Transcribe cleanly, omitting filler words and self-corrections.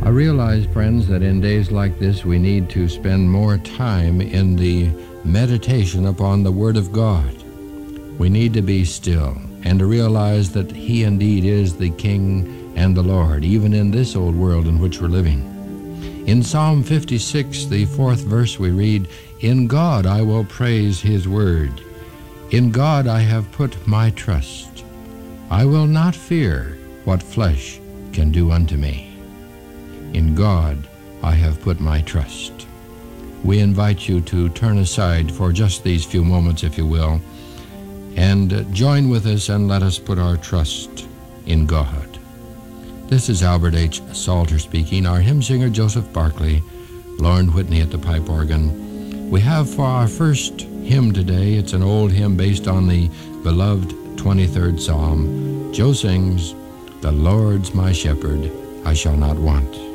realize, friends, that in days like this we need to spend more time in the meditation upon the Word of God. We need to be still and to realize that He indeed is the King and the Lord, even in this old world in which we're living. In Psalm 56, the 4th verse, we read, "In God I will praise His word. In God I have put my trust. I will not fear what flesh can do unto me. In God I have put my trust." We invite you to turn aside for just these few moments, if you will, and join with us and let us put our trust in God. This is Albert H. Salter speaking, our hymn singer Joseph Barclay, Lauren Whitney at the pipe organ. We have for our first hymn today, it's an old hymn based on the beloved 23rd Psalm. Joe sings, "The Lord's my shepherd, I shall not want."